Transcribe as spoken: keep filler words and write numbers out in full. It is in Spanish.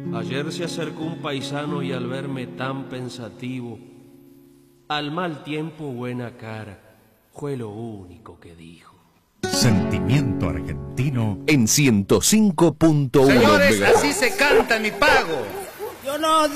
Ayer se acercó un paisano y al verme tan pensativo, al mal tiempo buena cara, fue lo único que dijo. Sentimiento argentino en ciento cinco punto uno. Señores, así se canta mi pago. Yo no